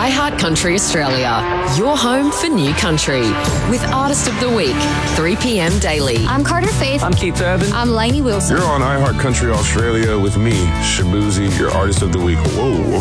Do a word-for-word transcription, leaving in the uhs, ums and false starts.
iHeart Country Australia, your home for new country. With Artist of the Week, three p.m. daily. I'm Carter Faith. I'm Keith Urban. I'm Lainey Wilson. You're on iHeart Country Australia with me, Shabuzi, your Artist of the Week. Whoa.